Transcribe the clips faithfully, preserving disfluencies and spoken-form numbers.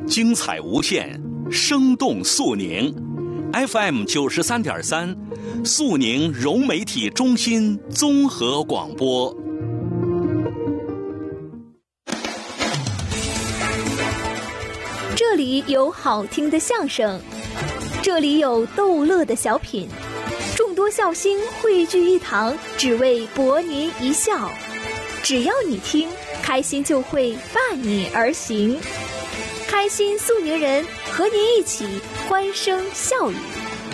精彩无限，生动肃宁。F M 九十三点三，肃宁融媒体中心综合广播。 这里有好听的相声，这里有逗乐的小品，众多笑星汇聚一堂，只为博您一笑。只要你听，开心就会伴你而行。开心肃宁人，和您一起欢声笑语。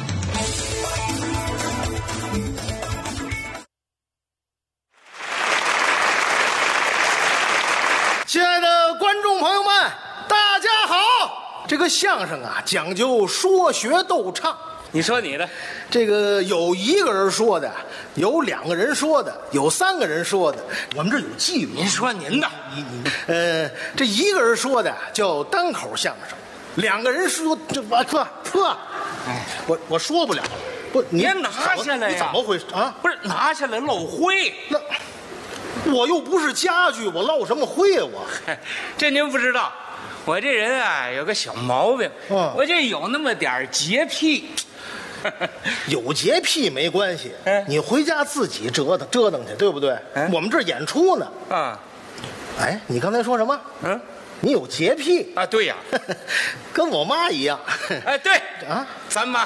亲爱的观众朋友们，大家好！这个相声啊，讲究说学逗唱。 你说你的， 这个有一个人说的，有两个人说的，有三个人说的，我们这有记录。 您说您的， 你你呃，这一个人说的叫单口相声，两个人说这我特特， 哎， 我我说不了了。不，你别拿下来呀！ 你怎么回事啊？ 不是拿下来漏灰， 那我又不是家具，我落什么灰啊？我这您不知道，我这人啊有个小毛病， 嗯我这有那么点洁癖。 有洁癖没关系， 嗯你回家自己折腾折腾去，对不对？ 嗯我们这儿演出呢。 啊， 哎，你刚才说什么？ 嗯， 你有洁癖啊，对呀， 跟我妈一样。 哎，对啊， 咱妈，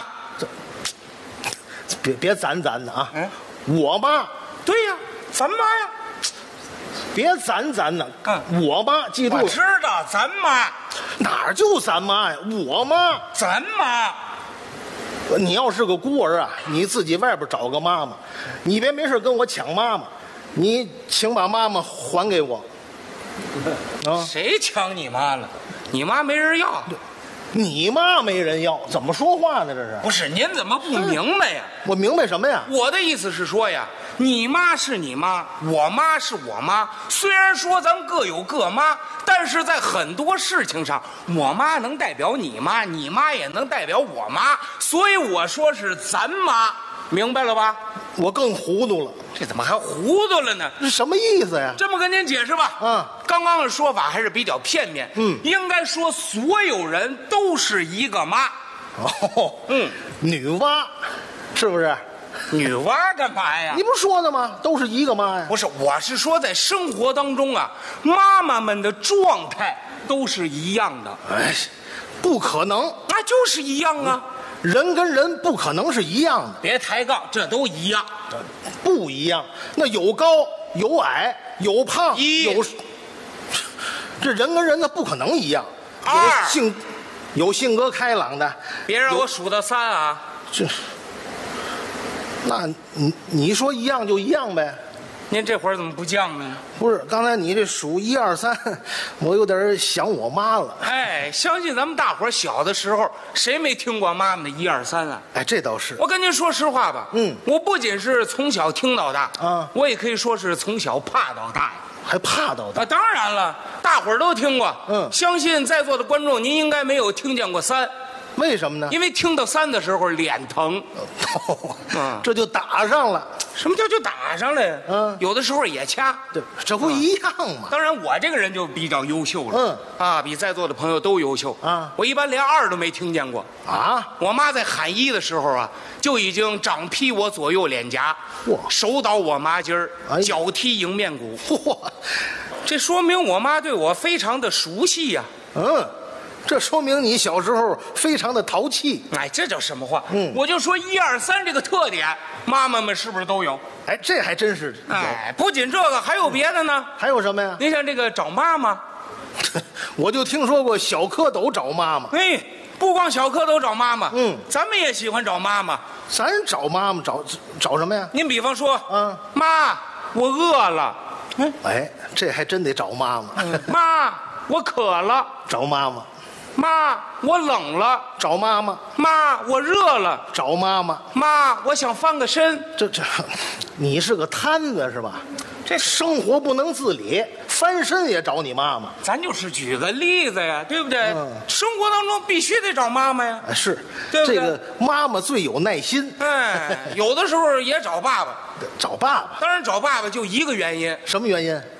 别别咱咱的啊， 嗯， 我妈， 对呀，咱妈呀， 别咱咱的， 嗯， 我妈，记住我知道咱妈， 哪儿就咱妈呀？我妈， 咱妈。 你要是个孤儿啊，你自己外边找个妈妈，你别没事跟我抢妈妈，你请把妈妈还给我。啊， 谁抢你妈了？你妈没人要。 你妈没人要，怎么说话呢？这是不是您怎么不明白呀？ 我明白什么呀？ 我的意思是说呀，你妈是你妈，我妈是我妈。虽然说咱各有各妈，但是在很多事情上，我妈能代表你妈，你妈也能代表我妈，所以我说是咱妈，明白了吧？ 我更糊涂了， 这怎么还糊涂了呢？ 这什么意思呀？ 这么跟您解释吧。 嗯， 刚刚的说法还是比较片面。 嗯， 应该说所有人都是一个妈。 哦， 嗯， 女娲，是不是？ 女娲干嘛呀？ 你不是说的吗？都是一个妈呀。 不是，我是说在生活当中啊，妈妈们的状态都是一样的。 哎，不可能， 那就是一样啊。 人跟人不可能是一样的， 别抬杠，这都一样。 不一样。那有高有矮，有胖一有，这人跟人的不可能一样。 二有性有性格开朗的， 别让我数到三啊！ 这，那你你说一样就一样呗。 您这会儿怎么不犟呢？ 不是，刚才你这数一二三，我有点想我妈了。 哎，相信咱们大伙儿小的时候，谁没听过妈妈的一二三啊？ 哎，这倒是。 我跟您说实话吧， 嗯， 我不仅是从小听到大， 啊， 我也可以说是从小怕到大呀。 还怕到的啊，当然了，大伙儿都听过。 嗯， 相信在座的观众，您应该没有听见过三。 为什么呢？ 因为听到三的时候脸疼。 哦嗯， 这就打上了。 什么叫就打上来？ 嗯， 有的时候也掐。 对，这不一样吗？ 当然，我这个人就比较优秀了。 嗯， 啊，比在座的朋友都优秀啊。 我一般连二都没听见过啊。 我妈在喊一的时候啊，就已经掌劈我左右脸颊， 哇， 手倒我麻筋儿， 哎， 脚踢迎面骨。 嚯， 这说明我妈对我非常的熟悉呀。 嗯，这说明你小时候非常的淘气。 哎，这叫什么话？ 嗯， 我就说一二三这个特点，妈妈们是不是都有？ 哎，这还真是有。 哎，不仅这个，还有别的呢。 还有什么呀？ 您像这个找妈妈， 我就听说过小蝌蚪找妈妈。 哎，不光小蝌蚪找妈妈， 嗯， 咱们也喜欢找妈妈。 咱找妈妈找找什么呀？ 您比方说， 嗯， 妈，我饿了。 嗯，哎，这还真得找妈妈。 嗯、妈，我渴了。 找妈妈。 妈，我冷了。 找妈妈。 妈，我热了。 找妈妈。 妈，我想翻个身。 这这，你是个摊子是吧？ 这生活不能自理，翻身也找你妈妈。 咱就是举个例子呀，对不对？ 嗯， 生活当中必须得找妈妈呀。 是， 对不对？ 这个妈妈最有耐心。 哎，有的时候也找爸爸。 找爸爸。 当然找爸爸就一个原因。 什么原因？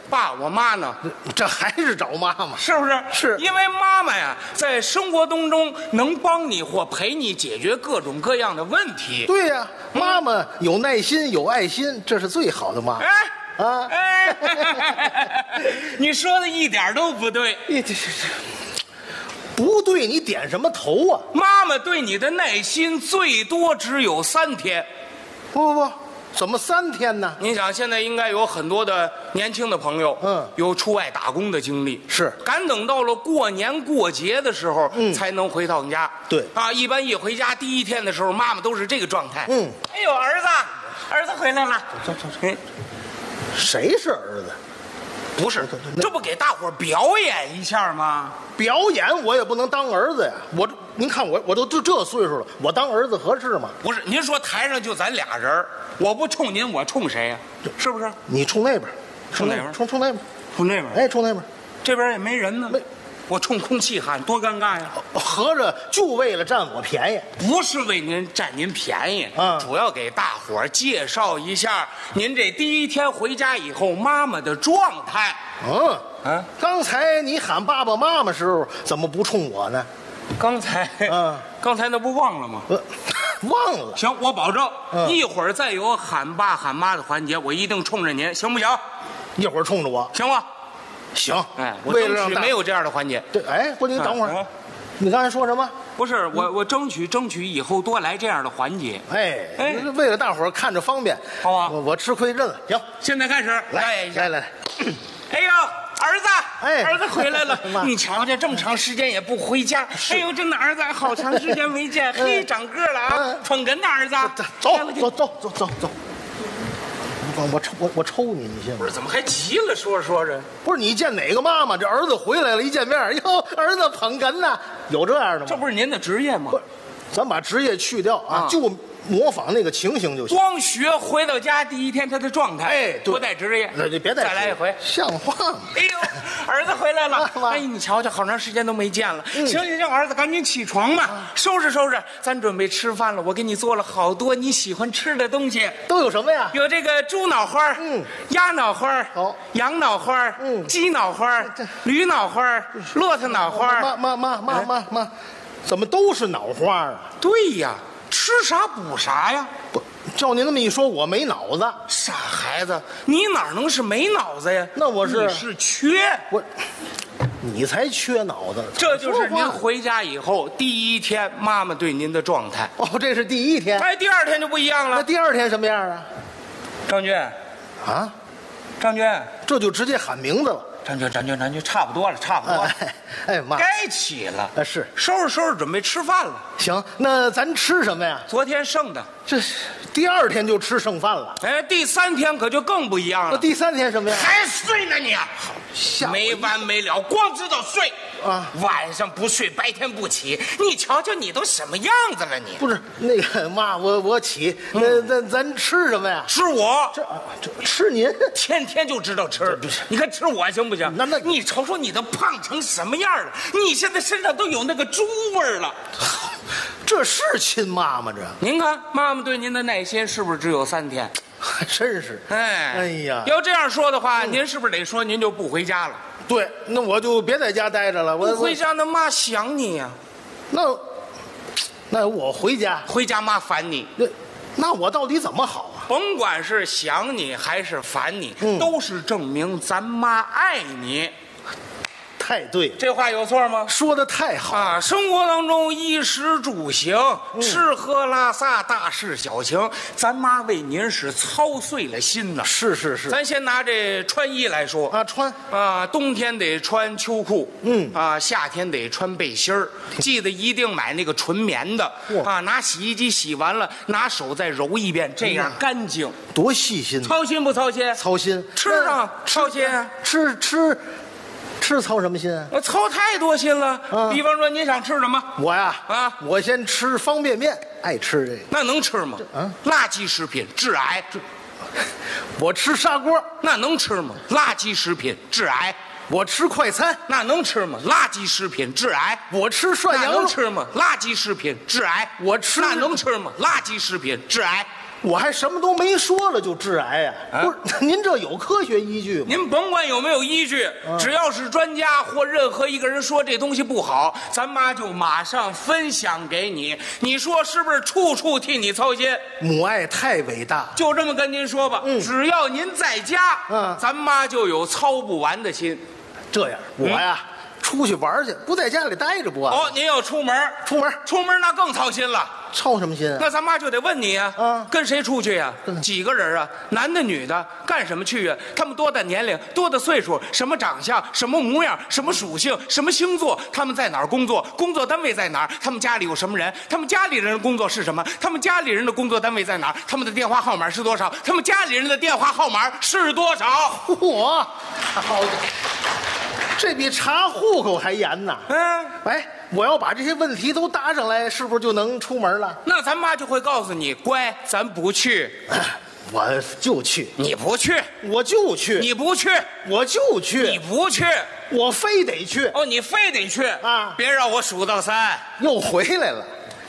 爸，我妈呢？ 这还是找妈妈。 是不是？ 是因为妈妈呀，在生活当中能帮你或陪你解决各种各样的问题。 对呀、妈妈有耐心，有爱心，这是最好的妈妈。 哎啊， 哎，你说的一点都不对。 你这这这不对，你点什么头啊？ 妈妈对你的耐心最多只有三天。 不不不，怎么三天呢？ 你想，现在应该有很多的年轻的朋友， 嗯有出外打工的经历， 是赶等到了过年过节的时候， 嗯才能回到家。 对啊，一般一回家第一天的时候，妈妈都是这个状态。 嗯， 哎呦，儿子，儿子回来了。 走走走， 嗯， 谁是儿子？ 不是， 那这不给大伙儿表演一下吗？ 表演我也不能当儿子呀！我您看我我都这这岁数了，我当儿子合适吗？ 不是，您说台上就咱俩人儿，我不冲您，我冲谁呀？是不是？ 你冲那边， 冲哪边冲冲那边， 冲这边， 哎，冲那边， 这边也没人呢。 没我冲空气喊，多尴尬呀！ 合着就为了占我便宜。 不是为您占您便宜， 嗯主要给大伙儿介绍一下您这第一天回家以后妈妈的状态。 嗯， 啊， 刚才你喊爸爸妈妈时候，怎么不冲我呢？ 刚才， 嗯刚才那不忘了吗？ 呃，忘了。 行，我保证， 嗯一会儿再有喊爸喊妈的环节，我一定冲着您，行不行？ 一会儿冲着我， 行吗？ 行。 哎，我为了让大争取没有这样的环节。 对，哎，不，你等会儿嗯嗯， 你刚才说什么？ 不是我，我争取争取以后多来这样的环节。 哎， 哎为了大伙儿看着方便， 好啊我我吃亏认了。行， 现在开始， 来一下来来来， 哎呦，儿子， 哎儿子回来了妈！ 你瞧瞧，这么长时间也不回家。哎呦，这哪儿子好长时间没见，嘿，长个了啊嗯！ 捧哏呢，儿子， 走来了走走走走走。我我抽我我抽你，你信吗不？是，怎么还急了？说着说着， 不是你见哪个妈妈这儿子回来了，一见面，哟，儿子捧哏呢？有这样的吗？ 这不是您的职业吗不？是，咱把职业去掉啊， 啊就模仿那个情形就行。 光学回到家第一天他的状态， 哎对不带职业， 那就别再再来一回。 像话吗？ 哎呦，儿子回来了啊！妈哎，你瞧瞧，好长时间都没见了。 嗯行行行，儿子，赶紧起床吧，收拾收拾，咱准备吃饭了。我给你做了好多你喜欢吃的东西， 都有什么呀？ 有这个猪脑花儿嗯鸭脑花儿好羊脑花儿嗯鸡脑花儿这驴脑花儿骆驼脑花妈儿妈妈妈妈妈，怎么都是脑花啊？ 对呀，吃啥补啥呀。 不，照您那么一说，我没脑子。 傻孩子，你哪能是没脑子呀？ 那我是你是缺。 我，你才缺脑子。 这就是您说话回家以后第一天妈妈对您的状态。 哦，这是第一天。 哎，第二天就不一样那了。 第二天什么样啊？ 张军， 啊， 张军， 这就直接喊名字了。 张军，张军，张军，差不多了，差不多了， 哎哎妈， 该起了。 啊是收拾收拾，准备吃饭了。 行，那咱吃什么呀？ 昨天剩的， 这第二天就吃剩饭了。 哎，第三天可就更不一样了。 那第三天什么呀？ 还睡呢你？ 吓我一没完没了，光知道睡啊晚上不睡，白天不起。你瞧瞧你都什么样子了你？ 不是那个妈，我我起，那那咱吃什么呀？ 吃我， 这啊这吃您。 天天就知道吃。你看吃我行不行？ 那那你瞅瞅你都胖成什么样了？你现在身上都有那个猪味儿了。 这是亲妈妈这， 您看妈妈对您的耐心是不是只有三天？ 还真是。 哎， 哎呀要这样说的话，您是不是得说您就不回家了？ 对，那我就别在家待着了。我不回家，那妈想你呀、 那那我回家， 回家妈烦你。 那那我到底怎么好啊？ 甭管是想你还是烦你， 嗯都是证明咱妈爱你。 太对， 这话有错吗？ 说的太好。 啊，生活当中衣食住行、吃喝拉撒大事小情，咱妈为您是操碎了心呐。 是是是。 咱先拿这穿衣来说啊，穿啊，冬天得穿秋裤， 嗯啊，夏天得穿背心儿。记得一定买那个纯棉的哇啊，拿洗衣机洗完了，拿手再揉一遍，这样干净。 多细心， 操心不操心？ 操心。 吃上那操心啊。 吃吃吃操什么心啊？ 我操太多心了。 啊比方说，您想吃什么？ 我呀啊我先吃方便面，爱吃这个。 那能吃吗？ 啊垃圾食品致癌。 我吃砂锅， 那能吃吗？垃圾食品致癌。 我吃快餐， 那能吃吗？垃圾食品致癌。 我吃涮那羊肉， 能吃吗？垃圾食品致癌。 我吃那能吃吗？垃圾食品致癌。 我还什么都没说了就致癌呀、啊？不是，您这有科学依据吗？ 您甭管有没有依据，嗯、只要是专家或任何一个人说这东西不好，咱妈就马上分享给你。你说是不是？处处替你操心， 母爱太伟大。 就这么跟您说吧，嗯、只要您在家， 嗯， 咱妈就有操不完的心。 这样，我呀。嗯出去玩去，不在家里待着不完。 哦，您要出门， 出门， 出门那更操心了。 操什么心啊？ 那咱妈就得问你啊， 啊， 跟谁出去呀、 啊？ 几个人啊？男的、女的，干什么去啊？他们多大年龄？多大岁数？什么长相？什么模样？什么属性？什么星座？他们在哪儿工作？工作单位在哪儿？他们家里有什么人？他们家里人的工作是什么？他们家里人的工作单位在哪儿？他们的电话号码是多少？他们家里人的电话号码是多少？ 我，好的。这比查户口还严呐！ 嗯， 哎，我要把这些问题都答上来，是不是就能出门了？ 那咱妈就会告诉你，乖，咱不去。 我就去。 你不去， 我就去。 你不去， 我就去。 你不去， 我非得去。 哦，你非得去啊！ 别让我数到三。 又回来了。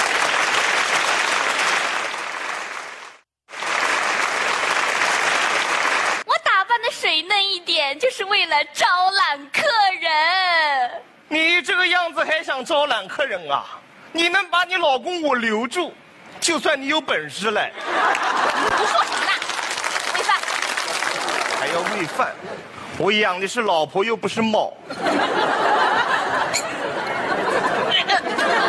水嫩一点，就是为了招揽客人。 你这个样子还想招揽客人啊？你能把你老公我留住，就算你有本事嘞。 你说什么呢？喂饭。 还要喂饭？我养的是老婆，又不是猫。 哎呀，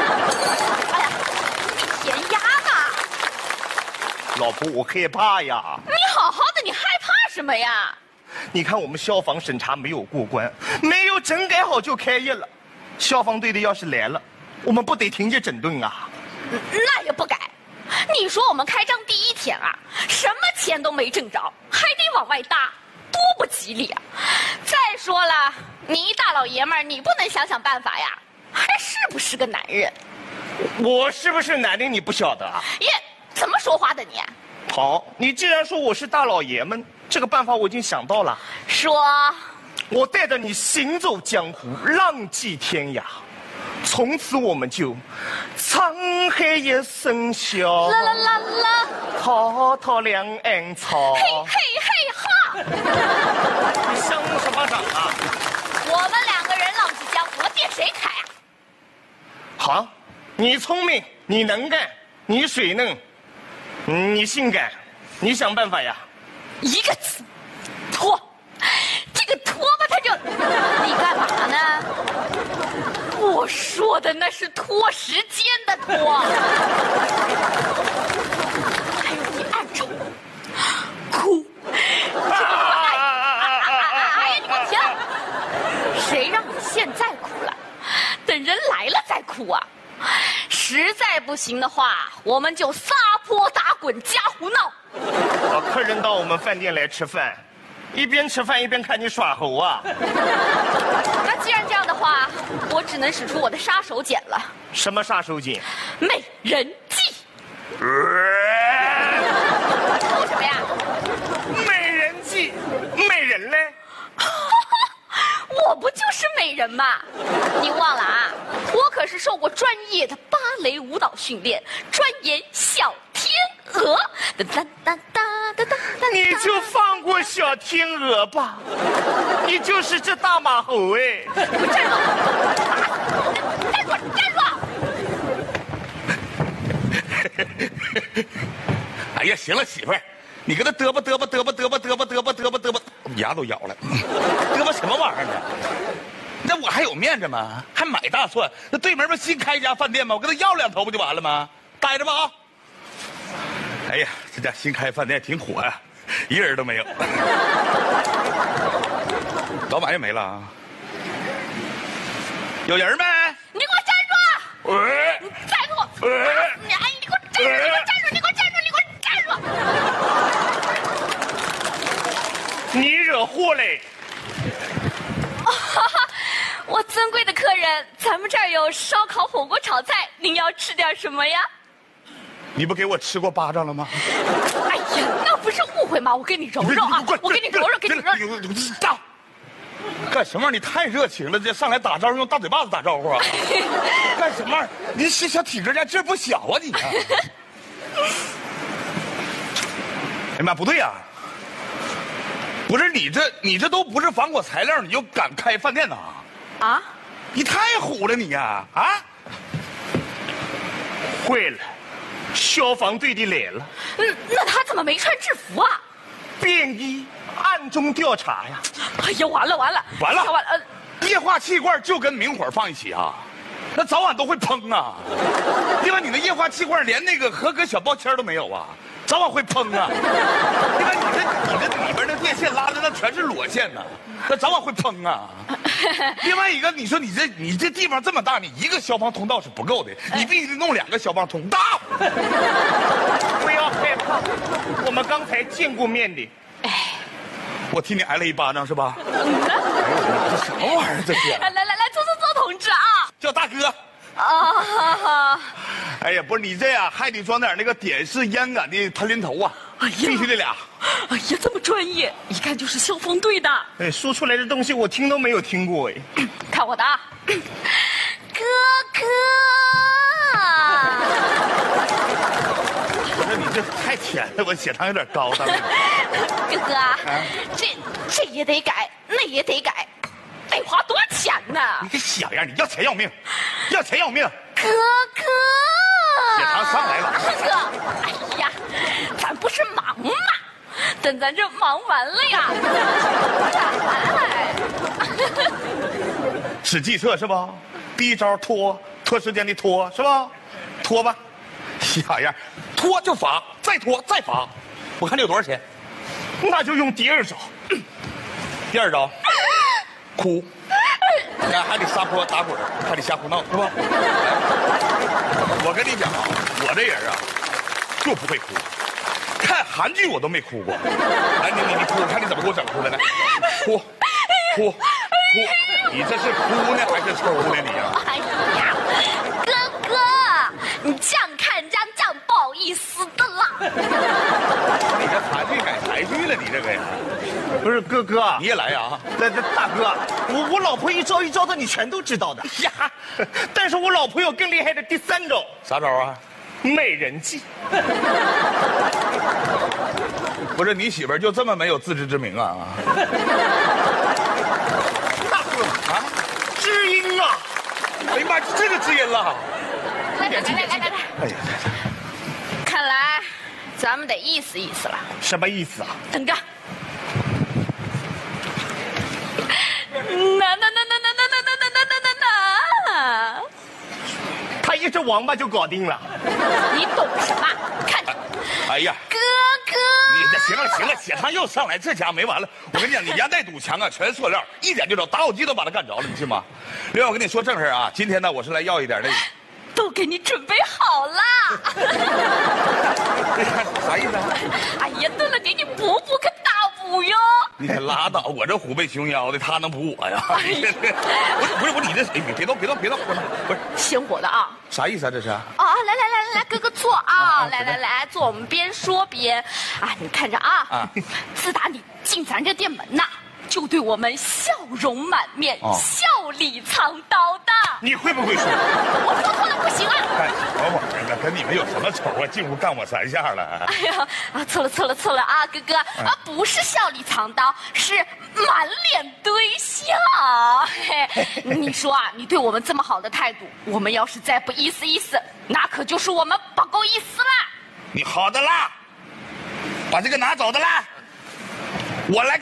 你填鸭吧。 老婆，我害怕呀。 你好好的，你害怕什么呀？ 你看我们消防审查没有过关，没有整改好就开业了。消防队的要是来了，我们不得停下整顿啊？ 那也不改。你说我们开张第一天啊，什么钱都没挣着，还得往外搭，多不吉利啊！再说了，你一大老爷们儿，你不能想想办法呀？还是不是个男人？ 我是不是男人你不晓得啊？ 耶，怎么说话的你？ 好，你既然说我是大老爷们，这个办法我已经想到了。 说， 我带着你行走江湖，浪迹天涯，从此我们就沧海一声笑， 啦啦啦啦， 滔滔两岸潮。 嘿嘿嘿哈！ 你想什么长啊？ 我们两个人浪迹江湖，电谁开啊？ 好，你聪明，你能干，你水嫩。你性感，你想办法呀！ 一个字，拖。这个拖吧，他就，你干嘛呢？我说的那是拖时间的拖。还有你暗丑，哭，这个哎哎呀，你给我停！谁让你现在哭了？等人来了再哭啊！实在不行的话，我们就撒泼打滚加胡闹。 啊，客人到我们饭店来吃饭，一边吃饭一边看你耍猴啊！ 那既然这样的话，我只能使出我的杀手锏了。 什么杀手锏？ 美人计。 哭什么呀？ 美人计，美人嘞？ 我不就是美人吗？你忘了啊？我可是受过专业的芭蕾舞蹈训练，专演小天鹅。哒哒哒哒哒哒哒。 你就放过小天鹅吧，你就是只大马猴哎！ 你给我站住！站住！站住！哎呀，行了，媳妇儿，你跟他嘚吧嘚吧嘚吧嘚吧嘚吧嘚吧嘚吧嘚吧，牙都咬了，嘚吧什么玩意儿呢？那我还有面子吗？还买大蒜？那对门不新开一家饭店吗？我跟他要两头不就完了吗？待着吧啊！哎呀，这家新开饭店挺火呀、啊，一人都没有，老板也没了啊。有人没？ 你给我站住！ 喂， 你再给我！哎，你给我站住！你给我站住！你给我站住！你给我站住！ 你惹祸嘞！ 我尊贵的客人，咱们这儿有烧烤、火锅、炒菜，您要吃点什么呀？ 你不给我吃过巴掌了吗？ 哎呀，那不是误会吗？我给你揉揉啊，我给你揉揉，给你揉揉。 大，干什么？你太热情了，这上来打招呼用大嘴巴子打招呼啊？干什么？你小小体格家劲儿不小啊你啊！ 哎妈，不对呀、啊！不是你这你这都不是防火材料，你就敢开饭店呐？ 啊？ 你太虎了你呀！啊！啊坏了，消防队的来了。 嗯，那他怎么没穿制服啊？ 便衣，暗中调查呀。 哎呀，完了完了完了完了！ 呃、液化气罐就跟明火放一起啊，那早晚都会砰啊！另外，你的液化气罐连那个合格小标签都没有啊，早晚会砰啊！另外，你这你这里边的电线拉的那全是裸线呐、啊，那早晚会砰啊！另外一个，你说你这你这地方这么大，你一个消防通道是不够的，你必须得弄两个消防通道。 不要害怕，我们刚才见过面的。 我替你挨了一巴掌是吧？哎呦，这什么玩意儿这是？ 来来来，坐坐坐，同志啊！ 叫大哥。 啊！ 哎呀，不是你这样，还得装点那个点式烟感的喷淋头啊！ 哎呀， 必须得俩。 哎呀，这么专业，一看就是消防队的。 哎，说出来的东西我听都没有听过哎。 看我的啊，哥哥。 我说你这太甜了，我血糖有点高。大哥， 哥哥，啊、这这也得改，那也得改，得花多少钱呢？ 你个小样，你要钱要命，要钱要命。 哥哥， 血糖上来了。 哥哥，哎呀，咱不是忙吗？等咱这忙完了呀， 是计策是吧？第一招拖拖时间的拖是吧？拖吧，小样，拖就罚，再拖再罚。我看你有多少钱？ 那就用第二招。 第二招，哭。那还得撒泼打滚，还得瞎胡闹，是吧？我跟你讲啊，我这人啊，就不会哭。看韩剧我都没哭过。来，你你你哭，我看你怎么给我整出来的。哭，哭，哭！你这是哭呢还是抽呢你啊？ 哎呀，哥哥，你这样看人家这样不好意思的啦。 你这韩剧改台剧了，你这个呀？ 不是哥哥， 你也来啊？ 那那大哥，我我老婆一招一招的，你全都知道的呀。 但是我老婆有更厉害的第三招。 啥招啊？ 美人计。 不是你媳妇儿就这么没有自知之明啊？ 大哥啊，知音啊！ 哎呀妈，这个知音了！ 来来来来来来， 哎呀， 看来咱们得意思意思了。 什么意思啊？ 等着。那那那那那那那那那那那那， 他一只王八就搞定了。 你懂什么？看着。 哎呀， 哥哥， 你这行了行了，血糖又上来，这家没完了。我跟你讲，你家那堵墙啊，全是塑料，一点就着，打火机都把它干着了，你信吗？另外，我跟你说正事啊，今天呢，我是来要一点那。 都给你准备好了。 啥意思啊？ 哎呀，炖了给你补补个大补哟。 你可拉倒，我这虎背熊腰的，他能补我呀？不是不是不是，你这哎，别动别动别动，不是鲜火的啊。 啥意思啊？这是？ 啊，来来来来来，哥哥坐啊，来来来坐，我们边说边啊，你看着啊， 啊自打你进咱这店门呐，就对我们笑容满面、 哦、 笑里藏刀的。 你会不会说？ 我说错了不行啊！ 哎，什么玩意儿？跟你们有什么仇啊？进屋干我三下了？ 哎呀啊，错了错了错了啊，哥哥、嗯、啊，不是笑里藏刀，是满脸堆笑。嘿，你说啊，你对我们这么好的态度，我们要是再不意思意思，那可就是我们不够意思啦。 你好的啦，把这个拿走的啦，我来。